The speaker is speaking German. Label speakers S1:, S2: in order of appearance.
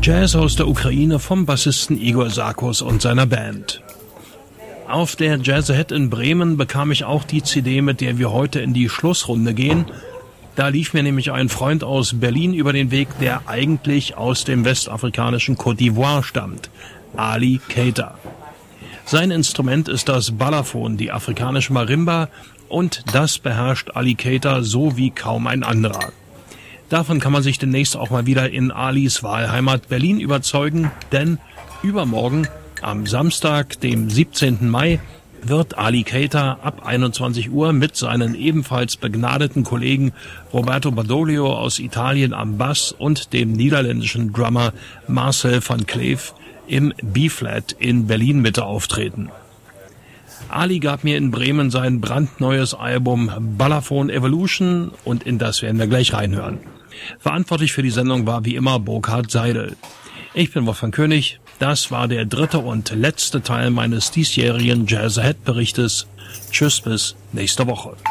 S1: Jazz aus der Ukraine vom Bassisten Igor Sarkos und seiner Band. Auf der Jazz Ahead in Bremen bekam ich auch die CD, mit der wir heute in die Schlussrunde gehen. Da lief mir nämlich ein Freund aus Berlin über den Weg, der eigentlich aus dem westafrikanischen Côte d'Ivoire stammt, Ali Keita. Sein Instrument ist das Balafon, die afrikanische Marimba, und das beherrscht Ali Keita so wie kaum ein anderer. Davon kann man sich demnächst auch mal wieder in Alis Wahlheimat Berlin überzeugen, denn übermorgen, am Samstag, dem 17. Mai, wird Ali Keita ab 21 Uhr mit seinen ebenfalls begnadeten Kollegen Roberto Badoglio aus Italien am Bass und dem niederländischen Drummer Marcel van Kleef im B-Flat in Berlin-Mitte auftreten. Ali gab mir in Bremen sein brandneues Album Balafon Evolution und in das werden wir gleich reinhören. Verantwortlich für die Sendung war wie immer Burkhard Seidel. Ich bin Wolfgang König. Das war der dritte und letzte Teil meines diesjährigen Jazz Ahead Berichtes. Tschüss, bis nächste Woche.